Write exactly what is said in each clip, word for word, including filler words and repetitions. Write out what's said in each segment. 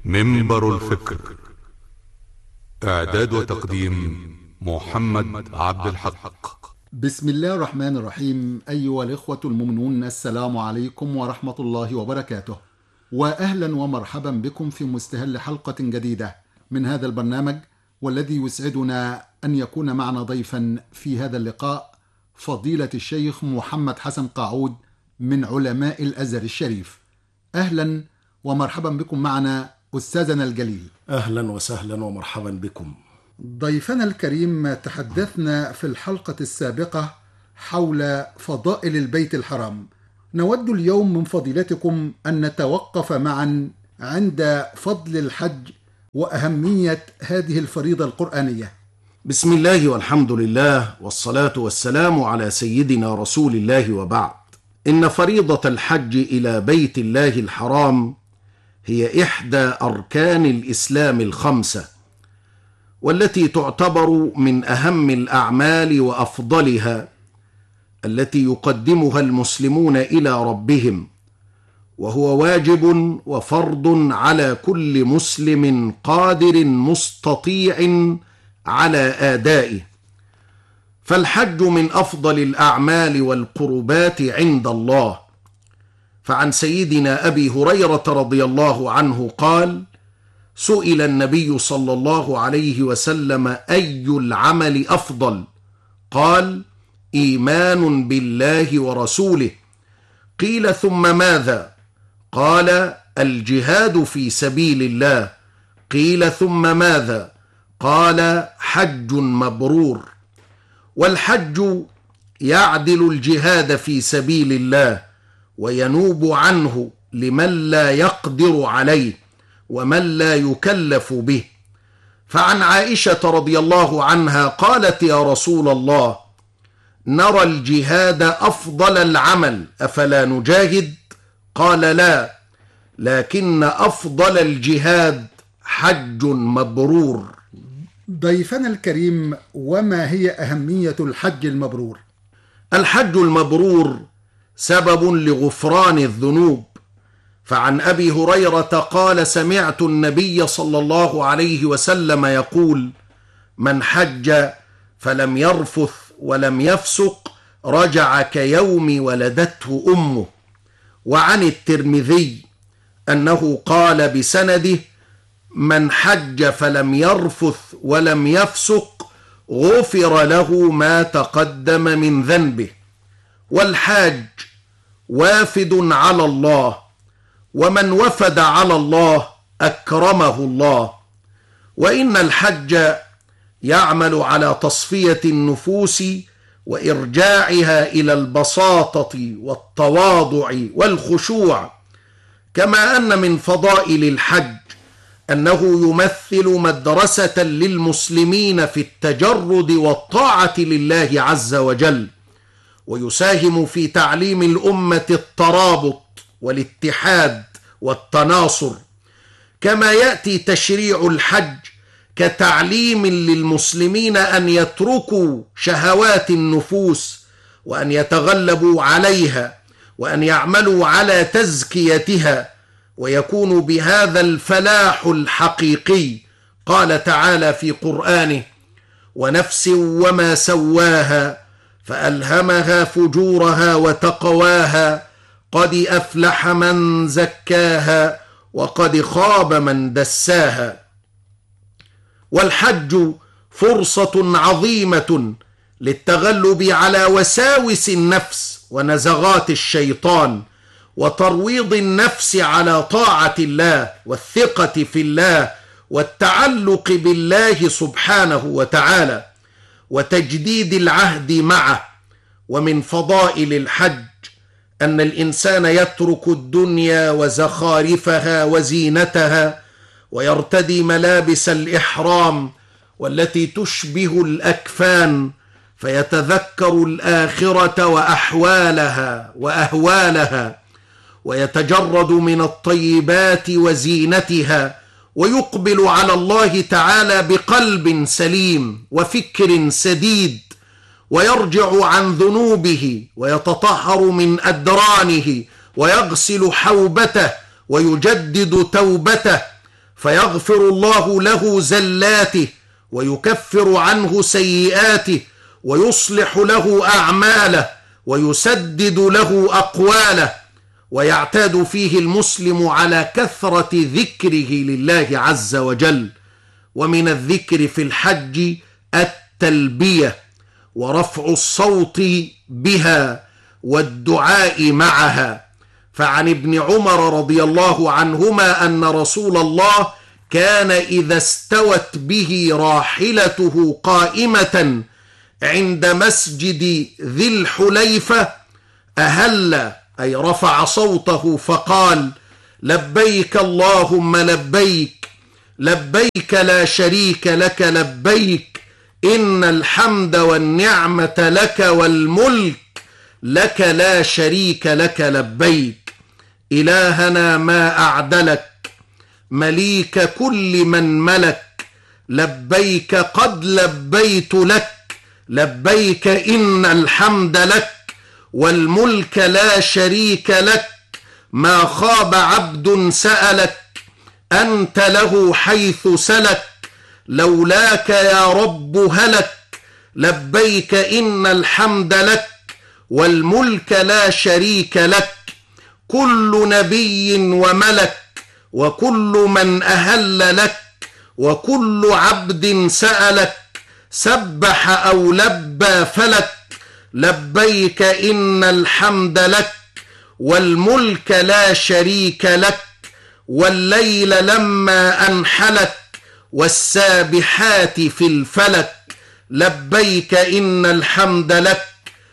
منبر الفكر. إعداد وتقديم محمد عبد الحق. بسم الله الرحمن الرحيم. أيها الإخوة المؤمنون، السلام عليكم ورحمة الله وبركاته، وأهلا ومرحبا بكم في مستهل حلقة جديدة من هذا البرنامج، والذي يسعدنا أن يكون معنا ضيفا في هذا اللقاء فضيلة الشيخ محمد حسن قاعود من علماء الأزهر الشريف. أهلا ومرحبا بكم معنا أستاذنا الجليل. أهلا وسهلا ومرحبا بكم. ضيفنا الكريم، تحدثنا في الحلقة السابقة حول فضائل البيت الحرام. نود اليوم من فضيلتكم أن نتوقف معا عند فضل الحج وأهمية هذه الفريضة القرآنية. بسم الله والحمد لله والصلاة والسلام على سيدنا رسول الله، وبعد. إن فريضة الحج إلى بيت الله الحرام هي إحدى أركان الإسلام الخمسة، والتي تعتبر من أهم الأعمال وأفضلها التي يقدمها المسلمون إلى ربهم، وهو واجب وفرض على كل مسلم قادر مستطيع على آدائه. فالحج من أفضل الأعمال والقربات عند الله، فعن سيدنا أبي هريرة رضي الله عنه قال: سئل النبي صلى الله عليه وسلم: أي العمل أفضل؟ قال: إيمان بالله ورسوله. قيل: ثم ماذا؟ قال: الجهاد في سبيل الله. قيل: ثم ماذا؟ قال: حج مبرور. والحج يعدل الجهاد في سبيل الله، وينوب عنه لمن لا يقدر عليه ومن لا يكلف به. فعن عائشة رضي الله عنها قالت: يا رسول الله، نرى الجهاد أفضل العمل، أفلا نجاهد؟ قال: لا، لكن أفضل الجهاد حج مبرور. ضيفنا الكريم، وما هي أهمية الحج المبرور؟ الحج المبرور سبب لغفران الذنوب. فعن أبي هريرة قال: سمعت النبي صلى الله عليه وسلم يقول: من حج فلم يرفث ولم يفسق رجع كيوم ولدته أمه. وعن الترمذي أنه قال بسنده: من حج فلم يرفث ولم يفسق غفر له ما تقدم من ذنبه. والحاج وافد على الله، ومن وفد على الله أكرمه الله. وإن الحج يعمل على تصفية النفوس وإرجاعها إلى البساطة والتواضع والخشوع. كما أن من فضائل الحج أنه يمثل مدرسة للمسلمين في التجرد والطاعة لله عز وجل، ويساهم في تعليم الأمة الترابط والاتحاد والتناصر. كما يأتي تشريع الحج كتعليم للمسلمين أن يتركوا شهوات النفوس، وأن يتغلبوا عليها، وأن يعملوا على تزكيتها، ويكون بهذا الفلاح الحقيقي. قال تعالى في قرآنه: ونفس وما سواها فألهمها فجورها وتقواها قد أفلح من زكاها وقد خاب من دساها. والحج فرصة عظيمة للتغلب على وساوس النفس ونزغات الشيطان، وترويض النفس على طاعة الله والثقة في الله والتعلق بالله سبحانه وتعالى، وتجديد العهد معه. ومن فضائل الحج أن الإنسان يترك الدنيا وزخارفها وزينتها، ويرتدي ملابس الإحرام والتي تشبه الأكفان، فيتذكر الآخرة وأحوالها وأهوالها، ويتجرد من الطيبات وزينتها، ويقبل على الله تعالى بقلب سليم وفكر سديد، ويرجع عن ذنوبه ويتطهر من أدرانه، ويغسل حوبته ويجدد توبته. فيغفر الله له زلاته ويكفر عنه سيئاته ويصلح له أعماله ويسدد له أقواله، ويعتاد فيه المسلم على كثرة ذكره لله عز وجل. ومن الذكر في الحج التلبية ورفع الصوت بها والدعاء معها. فعن ابن عمر رضي الله عنهما أن رسول الله كان إذا استوت به راحلته قائمة عند مسجد ذي الحليفة أهل، أي رفع صوته فقال: لبيك اللهم لبيك، لبيك لا شريك لك لبيك، إن الحمد والنعمة لك والملك لك لا شريك لك لبيك. إلهنا ما أعدلك، مليك كل من ملك، لبيك قد لبيت لك، لبيك إن الحمد لك والملك لا شريك لك، ما خاب عبد سألك، أنت له حيث سلك، لولاك يا رب هلك، لبيك إن الحمد لك والملك لا شريك لك. كل نبي وملك وكل من أهل لك وكل عبد سألك، سبح أو لبى فلك، لبيك إن الحمد لك والملك لا شريك لك. والليل لما أنحلك والسابحات في الفلك، لبيك إن الحمد لك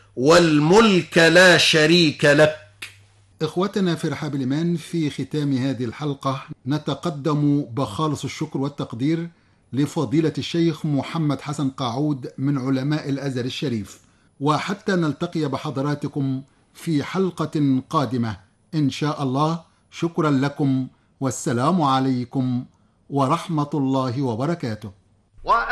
والملك لا شريك لك. إخوتنا في رحاب الإيمان، في ختام هذه الحلقة نتقدم بخالص الشكر والتقدير لفضيلة الشيخ محمد حسن قاعود من علماء الأزهر الشريف، وحتى نلتقي بحضراتكم في حلقة قادمة إن شاء الله. شكرا لكم، والسلام عليكم ورحمة الله وبركاته.